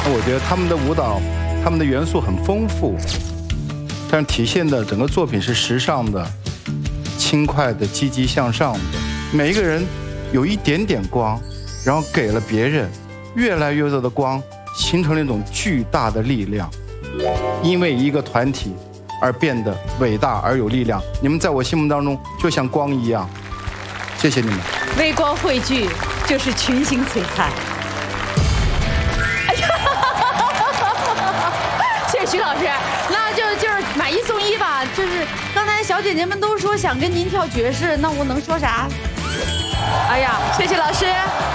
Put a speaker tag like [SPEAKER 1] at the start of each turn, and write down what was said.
[SPEAKER 1] 那我觉得他们的舞蹈，他们的元素很丰富，但是体现的整个作品是时尚的、轻快的、积极向上的。每一个人有一点点光，然后给了别人越来越多的光，形成了一种巨大的力量。因为一个团体而变得伟大而有力量。你们在我心目当中就像光一样，谢谢你们。
[SPEAKER 2] 微光汇聚就是群星璀璨。哎呀，谢谢徐老师，那就是买1送1吧。就是刚才小姐姐们都说想跟您跳爵士，那我能说啥？哎呀，谢谢老师。